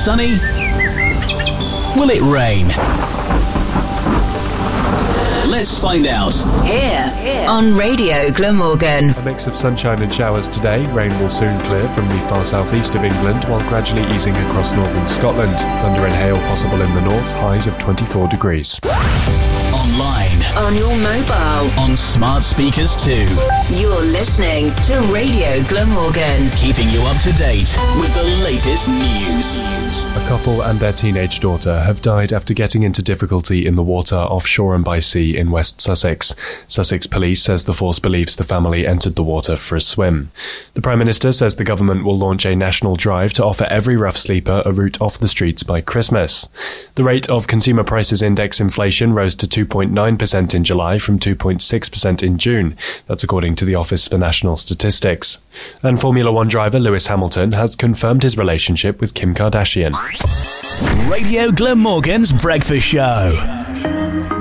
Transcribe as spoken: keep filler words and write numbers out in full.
sunny? Will it rain? Let's find out. Here, Here. on Radio Glamorgan. A mix of sunshine and showers today. Rain will soon clear from the far southeast of England, while gradually easing across northern Scotland. Thunder and hail possible in the north, highs of twenty-four degrees. Online. On your mobile. On smart speakers too. You're listening to Radio Glamorgan. Keeping you up to date with the latest news. A couple and their teenage daughter have died after getting into difficulty in the water off Shoreham by Sea in West Sussex. Sussex Police says the force believes the family entered the water for a swim. The Prime Minister says the government will launch a national drive to offer every rough sleeper a route off the streets by Christmas. The rate of Consumer Prices Index inflation rose to two point nine percent in July from two point six percent in June. That's according to the Office for National Statistics. And Formula One driver Lewis Hamilton has confirmed his relationship with Kim Kardashian. Radio Glamorgan's Breakfast Show.